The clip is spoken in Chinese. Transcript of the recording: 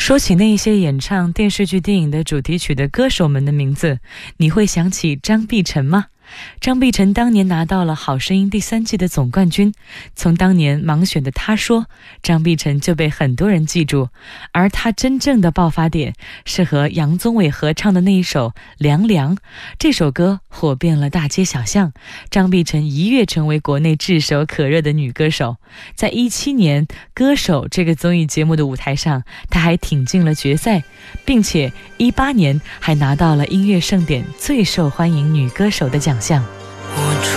说起那些演唱电视剧、电影的主题曲的歌手们的名字，你会想起张碧晨吗？张碧晨当年拿到了《好声音》第3季的总冠军，从当年盲选的他说，张碧晨就被很多人记住，而他真正的爆发点是和杨宗纬合唱的那一首《凉凉》，这首歌火遍了大街小巷，张碧晨一跃成为国内炙手可热的女歌手。在17年《歌手》这个综艺节目的舞台上，她还挺进了决赛，并且18年还拿到了音乐盛典最受欢迎女歌手的奖项。